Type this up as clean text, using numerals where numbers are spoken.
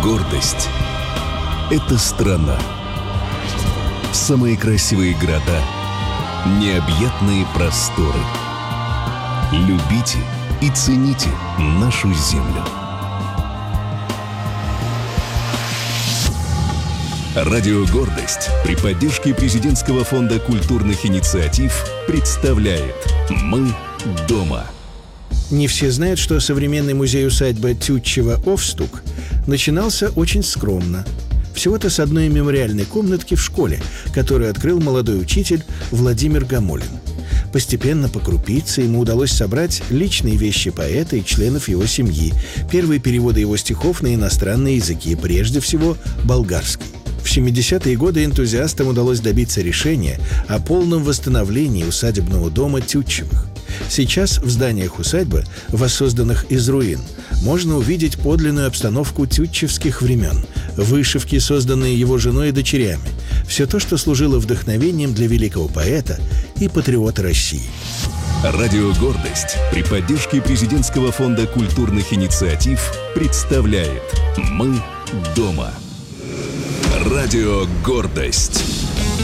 Гордость — это страна. Самые красивые города, необъятные просторы. Любите и цените нашу землю. Радио «Гордость» при поддержке Президентского фонда культурных инициатив представляет «Мы дома». Не все знают, что современный музей-усадьба Тютчева-Овстук начинался очень скромно. Всего-то с одной мемориальной комнатки в школе, которую открыл молодой учитель Владимир Гамолин. Постепенно, по крупице, ему удалось собрать личные вещи поэта и членов его семьи, первые переводы его стихов на иностранные языки, прежде всего болгарский. В 70-е годы энтузиастам удалось добиться решения о полном восстановлении усадебного дома Тютчевых. Сейчас в зданиях усадьбы, воссозданных из руин, можно увидеть подлинную обстановку тютчевских времен, вышивки, созданные его женой и дочерями, все то, что служило вдохновением для великого поэта и патриота России. Радио «Гордость» при поддержке Президентского фонда культурных инициатив представляет «Мы дома». Радио «Гордость».